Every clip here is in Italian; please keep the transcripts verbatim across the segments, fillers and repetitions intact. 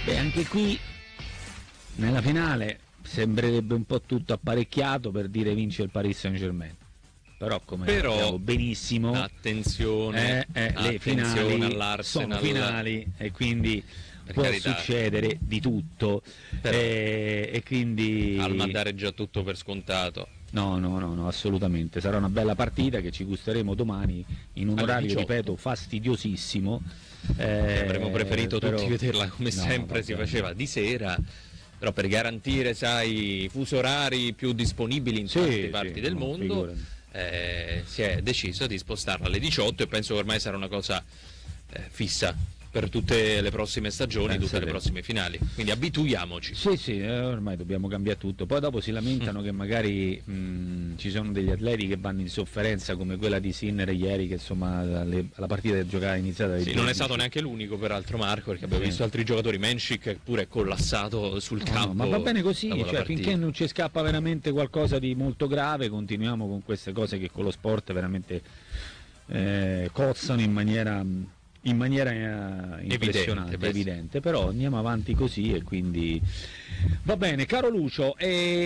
Beh, anche qui nella finale sembrerebbe un po' tutto apparecchiato per dire vince il Paris Saint-Germain. Però come Però, sappiamo benissimo, attenzione, eh, eh, le attenzione finali all'Arsenal. sono finali e quindi per può carità, succedere di tutto. Però, eh, e quindi al mandare già tutto per scontato. No, no, no, no, assolutamente. Sarà una bella partita che ci gusteremo domani in un Alle orario, diciotto. ripeto, fastidiosissimo. Eh, Eh, avremmo preferito però... tutti vederla come no, sempre vabbè. si faceva di sera, però per garantire, sai, fusi orari più disponibili in Sì, tante sì, parti del no, mondo, figurati. eh, si è deciso di spostarla alle diciotto e penso che ormai sarà una cosa eh, fissa per tutte le prossime stagioni, Pensate. tutte le prossime finali, quindi abituiamoci. Sì, sì, eh, ormai dobbiamo cambiare tutto. Poi dopo si lamentano Mm. che magari mh, ci sono degli atleti che vanno in sofferenza, come quella di Sinner ieri, che insomma le- la partita del giocare è iniziata alle Sì, non è dodici. stato neanche l'unico peraltro, Marco, perché abbiamo Sì. visto altri giocatori, Mancic che pure è collassato sul No, campo. no, ma va bene così, dopo la cioè, partita. finché non ci scappa veramente qualcosa di molto grave, continuiamo con queste cose che con lo sport veramente eh, cozzano in maniera, in maniera eh, impressionante, Evidente, evidente, però andiamo avanti così e quindi va bene. Caro Lucio,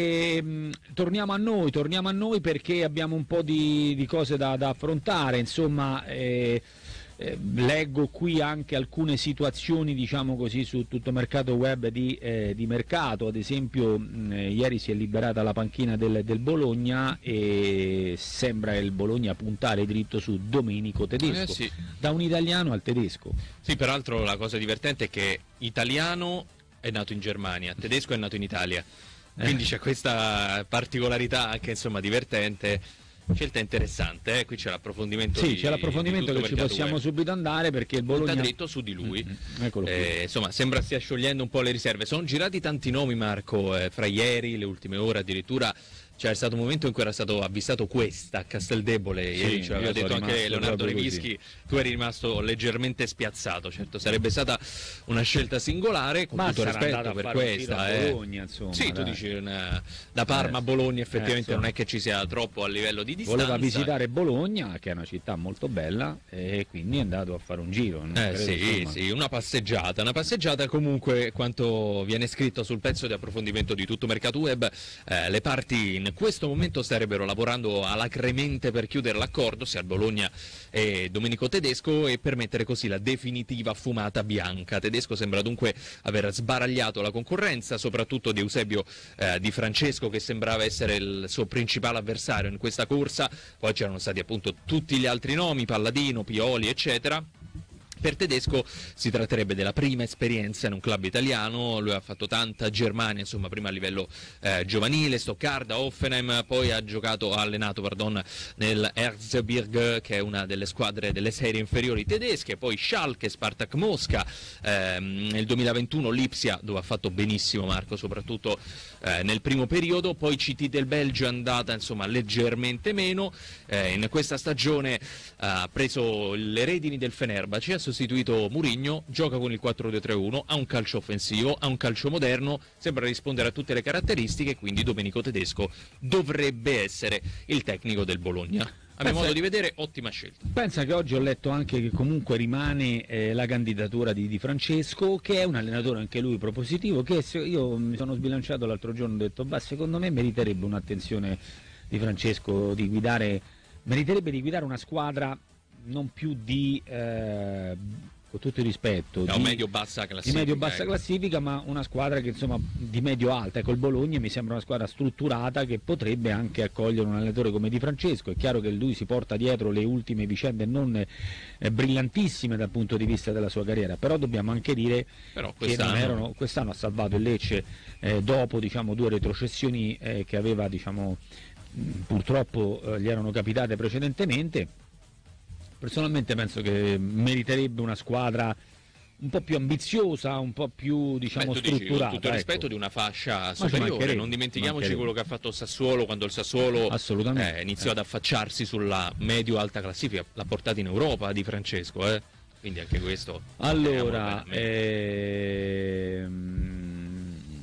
ehm, torniamo a noi, torniamo a noi perché abbiamo un po' di, di cose da, da affrontare, insomma. eh, Eh, leggo qui anche alcune situazioni, diciamo così, su tutto mercato web di, eh, di mercato. Ad esempio mh, eh, ieri si è liberata la panchina del, del Bologna e sembra il Bologna puntare dritto su Domenico Tedesco, Eh sì. da un italiano al tedesco. Sì, peraltro la cosa divertente è che italiano è nato in Germania, tedesco è nato in Italia, quindi Eh. c'è questa particolarità anche insomma divertente. Scelta interessante, eh? Qui c'è l'approfondimento. Sì, di, c'è l'approfondimento di che ci tutto possiamo mercato subito andare perché il web. Punta Bologna... dritto su di lui. Mm, eccolo qui. Eh, insomma, sembra stia sciogliendo un po' le riserve. Sono girati tanti nomi, Marco, eh, fra ieri, le ultime ore addirittura. C'è stato un momento in cui era stato avvistato Questa a Casteldebole, Sì, ieri ci aveva io sono detto anche rimasto Leonardo proprio Revischi, tu eri rimasto leggermente spiazzato, certo sarebbe stata una scelta singolare, con Ma tutto sarà rispetto andato a per fare un giro Questa. a eh. Bologna, insomma, sì, tu dai. dici una- da Parma a Eh, Bologna effettivamente eh, non è che ci sia troppo a livello di distanza. Voleva visitare Bologna, che è una città molto bella, e quindi è andato a fare un giro. non Eh credo, sì, insomma. sì, una passeggiata, una passeggiata comunque quanto viene scritto sul pezzo di approfondimento di Tutto Mercato Web, eh, le parti in questo momento starebbero lavorando alacremente per chiudere l'accordo, sia il Bologna e Domenico Tedesco, e permettere così la definitiva fumata bianca. Tedesco sembra dunque aver sbaragliato la concorrenza, soprattutto di Eusebio eh, Di Francesco, che sembrava essere il suo principale avversario in questa corsa, poi c'erano stati appunto tutti gli altri nomi, Palladino, Pioli, eccetera. Per Tedesco si tratterebbe della prima esperienza in un club italiano, lui ha fatto tanta Germania, insomma prima a livello eh, giovanile, Stoccarda, Hoffenheim, poi ha giocato, ha allenato pardon, nel Erzgebirge, che è una delle squadre delle serie inferiori tedesche, poi Schalke, Spartak Mosca, ehm, nel duemilaventuno Lipsia, dove ha fatto benissimo Marco, soprattutto eh, nel primo periodo, poi C T del Belgio è andata insomma leggermente meno, eh, in questa stagione ha preso le redini del Fenerbahce, ha sostituito Mourinho, gioca con il quattro due tre uno, ha un calcio offensivo, ha un calcio moderno, sembra rispondere a tutte le caratteristiche, quindi Domenico Tedesco dovrebbe essere il tecnico del Bologna. A mio Pensa- modo di vedere, ottima scelta. Pensa che oggi ho letto anche che comunque rimane eh, la candidatura di Di Francesco, che è un allenatore anche lui propositivo, che se- io mi sono sbilanciato l'altro giorno, ho detto, bah, secondo me meriterebbe un'attenzione di Francesco, di guidare, meriterebbe di guidare una squadra non più di, eh, con tutto il rispetto, Da di, un medio-bassa di classifica. medio-bassa ecco. classifica, ma una squadra che insomma di medio-alta. Ecco, il Bologna mi sembra una squadra strutturata che potrebbe anche accogliere un allenatore come Di Francesco. È chiaro che lui si porta dietro le ultime vicende non eh, brillantissime dal punto di vista della sua carriera, però dobbiamo anche dire Però che quest'anno, non erano, quest'anno ha salvato il Lecce eh, dopo, diciamo, due retrocessioni eh, che aveva, diciamo, mh, purtroppo eh, gli erano capitate precedentemente. Personalmente penso che meriterebbe una squadra un po' più ambiziosa, un po' più, diciamo, beh, tu dici, strutturata. con tutto il rispetto, ecco. di una fascia ci superiore, mancherebbe, non dimentichiamoci mancherebbe. quello che ha fatto Sassuolo, quando il Sassuolo Assolutamente. eh, iniziò Eh. ad affacciarsi sulla medio-alta classifica, l'ha portata in Europa Di Francesco, eh? Quindi anche questo. Allora, speriamo bene. ehm,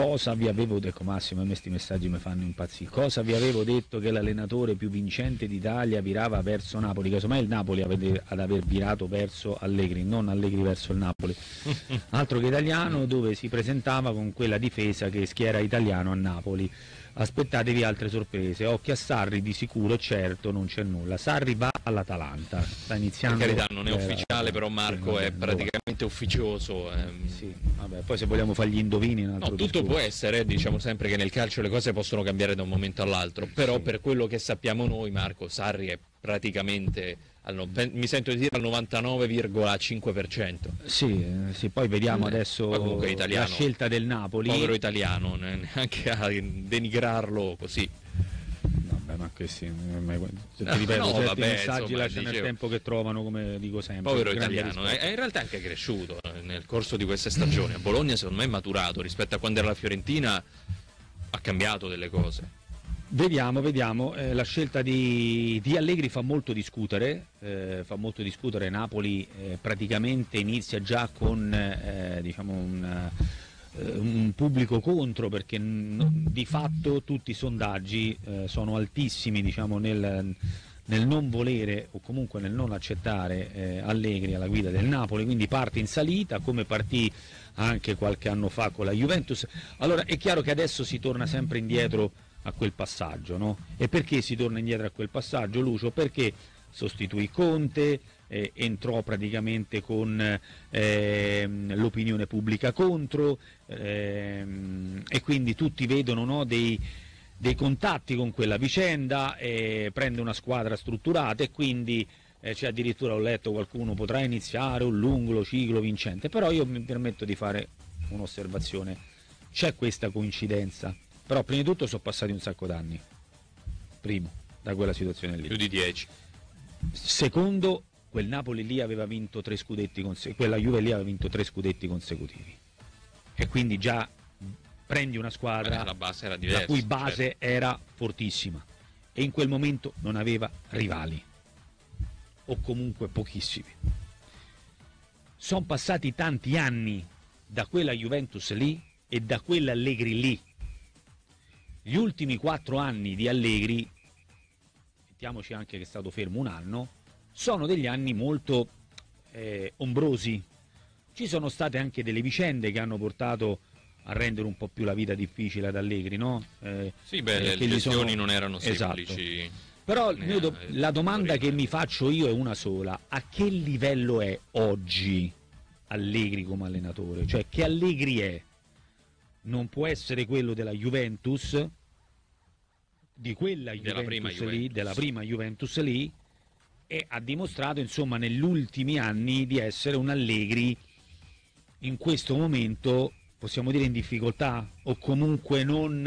cosa vi avevo detto, Massimo, a me questi messaggi mi fanno impazzire, cosa vi avevo detto che l'allenatore più vincente d'Italia virava verso Napoli, casomai il Napoli avete, ad aver virato verso Allegri, non Allegri verso il Napoli, altro che italiano, dove si presentava con quella difesa che schiera italiano a Napoli. Aspettatevi altre sorprese, occhi a Sarri, di sicuro, certo, non c'è nulla. Sarri va all'Atalanta, sta iniziando. Per carità, non è ufficiale, però Marco sì, è praticamente ufficioso. Ehm. Sì, vabbè, poi se vogliamo fare gli indovini, un altro no, tutto discorso. può essere, diciamo sempre che nel calcio le cose possono cambiare da un momento all'altro, però sì. Per quello che sappiamo noi, Marco, Sarri è praticamente, al no, mi sento di dire, al novantanove virgola cinque per cento. Sì, sì, poi vediamo eh, adesso poi italiano, la scelta del Napoli. Povero italiano, neanche a denigrarlo così. Vabbè, ma questi, ti ripeto, no, certi vabbè, messaggi insomma, lasciano dicevo, il tempo che trovano, come dico sempre. povero italiano, è, è in realtà anche cresciuto nel corso di queste stagioni. A Bologna secondo me è maturato rispetto a quando era la Fiorentina, ha cambiato delle cose. Vediamo, vediamo, eh, la scelta di, di Allegri fa molto discutere, eh, fa molto discutere. Napoli eh, praticamente inizia già con eh, diciamo un, eh, un pubblico contro, perché n- di fatto tutti i sondaggi eh, sono altissimi, diciamo, nel, nel non volere o comunque nel non accettare eh, Allegri alla guida del Napoli, quindi parte in salita come partì anche qualche anno fa con la Juventus. Allora è chiaro che adesso si torna sempre indietro a quel passaggio, no? E perché si torna indietro a quel passaggio, Lucio? Perché sostituì Conte, eh, entrò praticamente con eh, l'opinione pubblica contro, ehm, e quindi tutti vedono, no, dei, dei contatti con quella vicenda, eh, prende una squadra strutturata e quindi eh, c'è addirittura, ho letto, qualcuno potrà iniziare un lungo ciclo vincente, però io mi permetto di fare un'osservazione, c'è questa coincidenza. Però prima di tutto sono passati un sacco d'anni, primo, da quella situazione lì. Più di dieci. Secondo, quel Napoli lì aveva vinto tre scudetti consecutivi, quella Juve lì aveva vinto tre scudetti consecutivi. E quindi già prendi una squadra Beh, la, base era diversa, la cui base certo. era fortissima e in quel momento non aveva rivali, o comunque pochissimi. Sono passati tanti anni da quella Juventus lì e da quella Allegri lì. Gli ultimi quattro anni di Allegri, mettiamoci anche che è stato fermo un anno, sono degli anni molto eh, ombrosi. Ci sono state anche delle vicende che hanno portato a rendere un po' più la vita difficile ad Allegri, no? Eh, sì, beh, eh, le gestioni sono... non erano semplici. Esatto. Però eh, do... la domanda che mi faccio io è una sola: a che livello è oggi Allegri come allenatore? Cioè, che Allegri è? Non può essere quello della Juventus, di quella Juventus, della prima lì, Juventus. della prima Juventus lì, e ha dimostrato, insomma, negli ultimi anni di essere un Allegri in questo momento, possiamo dire, in difficoltà, o comunque non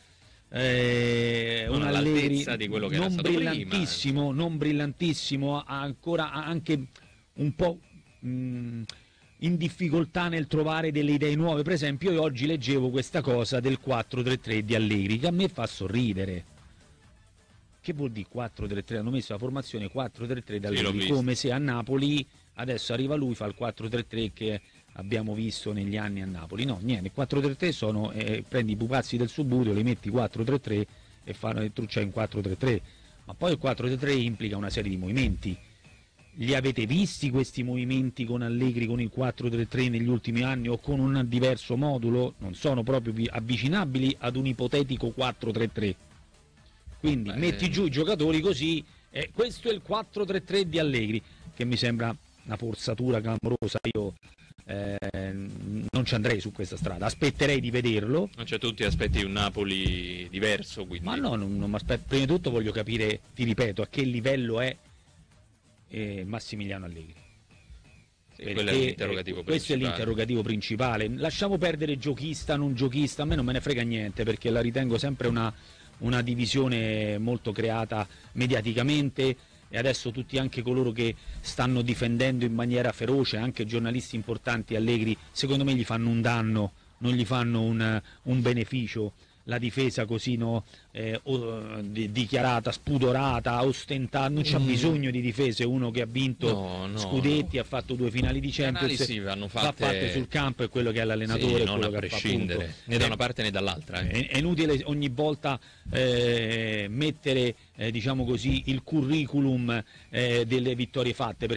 eh, non un Allegri di quello che non era stato brillantissimo, prima. non brillantissimo, ha ancora ha anche un po' mh, in difficoltà nel trovare delle idee nuove. Per esempio, io oggi leggevo questa cosa del quattro tre tre di Allegri, che a me fa sorridere. Che vuol dire quattro tre tre? Hanno messo la formazione quattro tre tre da Allegri, sì, come se a Napoli adesso arriva lui, fa il quattro tre tre che abbiamo visto negli anni a Napoli. No, niente, quattro tre tre sono, eh, prendi i pupazzi del Suburio, li metti quattro tre tre e fanno il truccia in quattro tre tre. Ma poi il quattro tre tre implica una serie di movimenti. Li avete visti questi movimenti con Allegri, con il quattro tre tre negli ultimi anni, o con un diverso modulo? Non sono proprio avvicinabili ad un ipotetico quattro tre tre. Quindi Beh, metti giù i giocatori così, e questo è il quattro tre tre di Allegri, che mi sembra una forzatura clamorosa. Io eh, non ci andrei su questa strada, aspetterei di vederlo. Non c'è, tutti aspetti un Napoli diverso, quindi. Ma no, non, non aspetto. Prima di tutto voglio capire, ti ripeto, a che livello è eh, Massimiliano Allegri. Sì, quello è l'interrogativo questo principale. è l'interrogativo principale. Lasciamo perdere giochista, non giochista, a me non me ne frega niente, perché la ritengo sempre una, una divisione molto creata mediaticamente, e adesso tutti, anche coloro che stanno difendendo in maniera feroce, anche giornalisti importanti Allegri, secondo me gli fanno un danno, non gli fanno un, un beneficio. la difesa così, no, eh, o, di, dichiarata, spudorata, ostentata, non c'ha Mm. bisogno di difese, uno che ha vinto No, no, scudetti, no. ha fatto due finali di Le Champions, analisi vanno va fatte, fatte sul campo, è quello che è l'allenatore, sì, è non quello a che fa, prescindere, appunto. né da Eh, una parte né dall'altra. eh. È, è inutile ogni volta eh, mettere eh, diciamo così, il curriculum eh, delle vittorie fatte,